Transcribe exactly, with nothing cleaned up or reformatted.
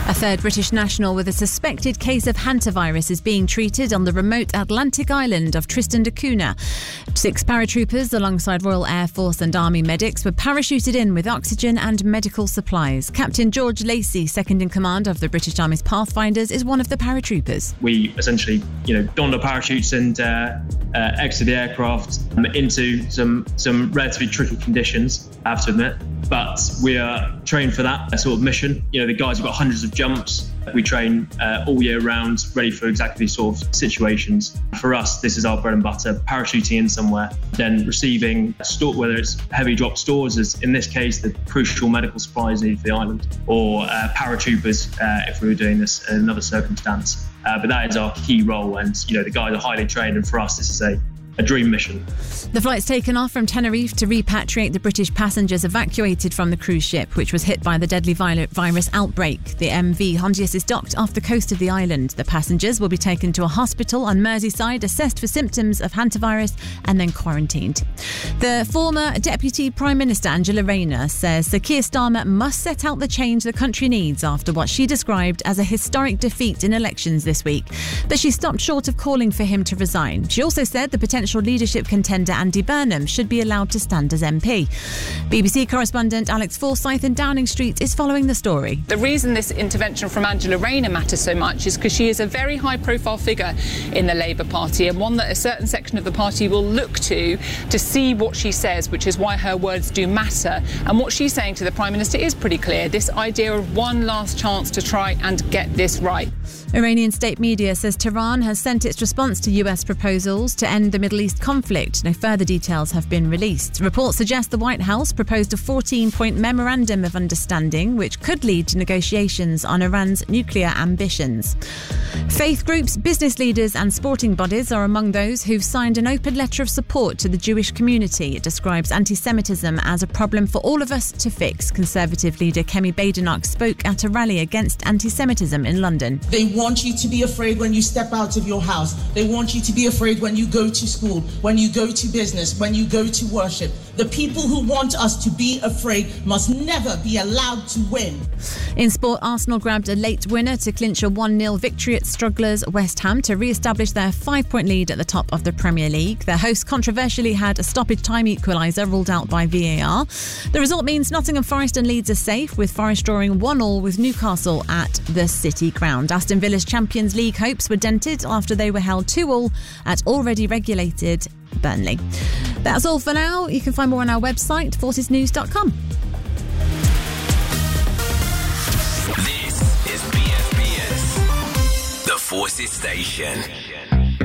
A third British national with a suspected case of hantavirus is being treated on the remote Atlantic island of Tristan da Cunha. Six paratroopers alongside Royal Air Force and Army medics were parachuted in with oxygen and medical supplies. Captain George Lacey, second in command of the British Army's Pathfinders, is one of the paratroopers. We essentially, you know, donned our parachutes and uh, uh, exited the aircraft um, into some, some relatively tricky conditions, I have to admit. But we are trained for that sort of mission. You know, the guys have got hundreds of jumps. We train uh, all year round, ready for exactly these sort of situations. For us, this is our bread and butter, parachuting in somewhere, then receiving, store, whether it's heavy drop stores, as in this case, the crucial medical supplies needed for the island, or uh, paratroopers uh, if we were doing this in another circumstance. Uh, but that is our key role, and you know, the guys are highly trained, and for us, this is a A dream mission. The flight's taken off from Tenerife to repatriate the British passengers evacuated from the cruise ship, which was hit by the deadly virus outbreak. The M V Hondius is docked off the coast of the island. The passengers will be taken to a hospital on Merseyside, assessed for symptoms of hantavirus, and then quarantined. The former Deputy Prime Minister Angela Rayner says Sir Keir Starmer must set out the change the country needs after what she described as a historic defeat in elections this week. But she stopped short of calling for him to resign. She also said the potential leadership contender Andy Burnham should be allowed to stand as M P. B B C correspondent Alex Forsyth in Downing Street is following the story. The reason this intervention from Angela Rayner matters so much is because she is a very high-profile figure in the Labour Party, and one that a certain section of the party will look to to see what she says, which is why her words do matter. And what she's saying to the Prime Minister is pretty clear, this idea of one last chance to try and get this right. Iranian state media says Tehran has sent its response to U S proposals to end the Middle East conflict. No further details have been released. Reports suggest the White House proposed a fourteen-point memorandum of understanding which could lead to negotiations on Iran's nuclear ambitions. Faith groups, business leaders and sporting bodies are among those who've signed an open letter of support to the Jewish community. It describes anti-Semitism as a problem for all of us to fix. Conservative leader Kemi Badenoch spoke at a rally against anti-Semitism in London. They want you to be afraid when you step out of your house. They want you to be afraid when you go to school, when you go to business, when you go to worship. The people who want us to be afraid must never be allowed to win. In sport, Arsenal grabbed a late winner to clinch a one nil victory at strugglers West Ham to re-establish their five-point lead at the top of the Premier League. Their hosts controversially had a stoppage time equaliser ruled out by V A R. The result means Nottingham Forest and Leeds are safe, with Forest drawing one all with Newcastle at the City Ground. Aston Villa's Champions League hopes were dented after they were held two all at already regulated Burnley. That's all for now. You can find more on our website, forces news dot com. This is B F B S, the Forces Station.